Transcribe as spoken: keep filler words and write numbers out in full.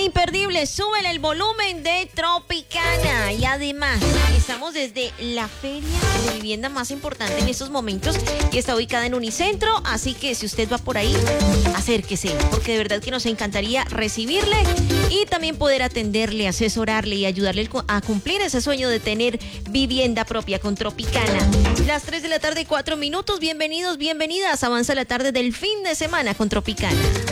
imperdible, súbele el volumen de Tropicana. Y además, estamos desde la feria de vivienda más importante en estos momentos y está ubicada en Unicentro, así que si usted va por ahí, acérquese, porque de verdad que nos encantaría recibirle y también poder atenderle, asesorarle y ayudarle a cumplir ese sueño de tener vivienda propia con Tropicana. Las tres de la tarde, cuatro minutos, bienvenidos, bienvenidas, avanza la tarde del fin de semana con Tropicana.